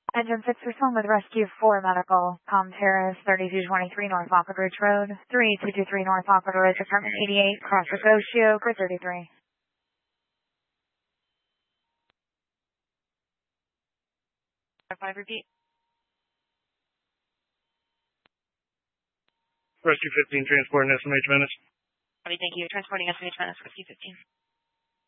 Engine 6 respond with Rescue 4 Medical, Palm Terrace, 3223 North Lockwood Ridge Road, 3223 North Lockwood Ridge, Apartment 88, Cross Negotio, Grid 33. 5, repeat. Rescue 15, transporting SMH Venice. Copy, thank you. Transporting SMH Venice, Rescue 15.